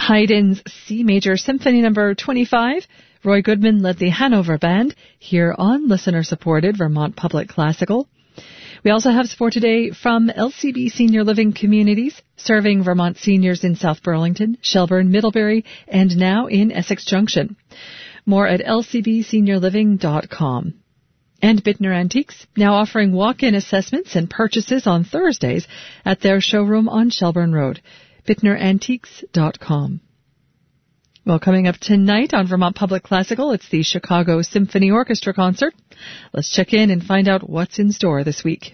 Haydn's C Major Symphony No. 25. Roy Goodman led the Hanover Band here on listener-supported Vermont Public Classical. We also have support today from LCB Senior Living Communities, serving Vermont seniors in South Burlington, Shelburne, Middlebury, and now in Essex Junction. More at lcbseniorliving.com. And Bittner Antiques, now offering walk-in assessments and purchases on Thursdays at their showroom on Shelburne Road. BittnerAntiques.com. Well, coming up tonight on Vermont Public Classical, it's the Chicago Symphony Orchestra concert. Let's check in and find out what's in store this week.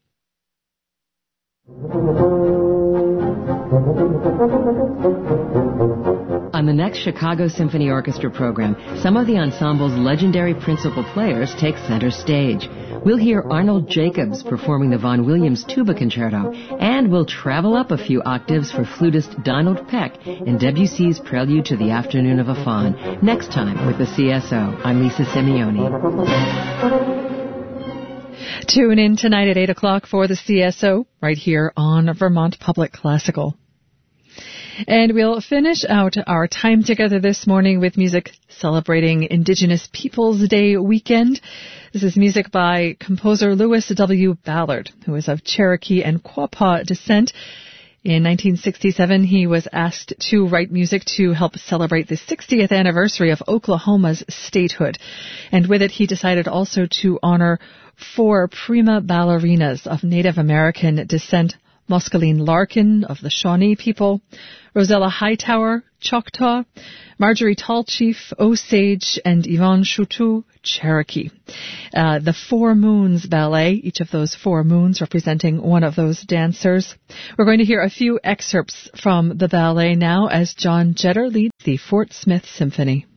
On the next Chicago Symphony Orchestra program, some of the ensemble's legendary principal players take center stage. We'll hear Arnold Jacobs performing the Vaughan Williams Tuba Concerto, and we'll travel up a few octaves for flutist Donald Peck in Debussy's Prelude to the Afternoon of a Faun. Next time with the CSO, I'm Lisa Simeone. Tune in tonight at 8 o'clock for the CSO right here on Vermont Public Classical. And we'll finish out our time together this morning with music celebrating Indigenous Peoples Day weekend. This is music by composer Lewis W. Ballard, who is of Cherokee and Quapaw descent. In 1967, he was asked to write music to help celebrate the 60th anniversary of Oklahoma's statehood. And with it, he decided also to honor 4 prima ballerinas of Native American descent: Moscaline Larkin of the Shawnee people, Rosella Hightower, Choctaw, Marjorie Tallchief, Osage, and Yvonne Chouteau, Cherokee. The 4 Moons Ballet, each of those 4 moons representing one of those dancers. We're going to hear a few excerpts from the ballet now as John Jetter leads the Fort Smith Symphony.